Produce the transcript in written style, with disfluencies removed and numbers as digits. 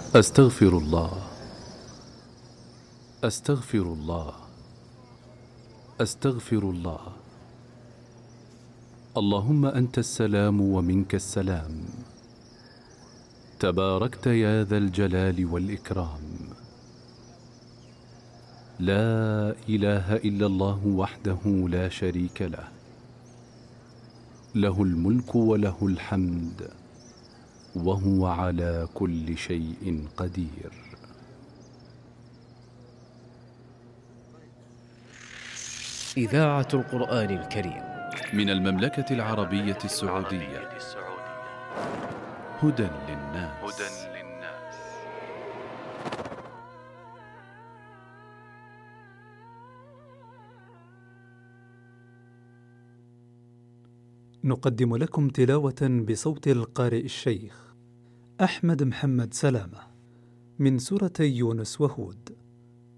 أستغفر الله، أستغفر الله، أستغفر الله. اللهم أنت السلام ومنك السلام، تباركت يا ذا الجلال والإكرام. لا إله إلا الله وحده لا شريك له، له الملك وله الحمد وهو على كل شيء قدير. إذاعة القرآن الكريم من المملكة العربية السعودية. هدى للناس. نقدم لكم تلاوة بصوت القارئ الشيخ أحمد محمد سلامة من سورتي يونس وهود.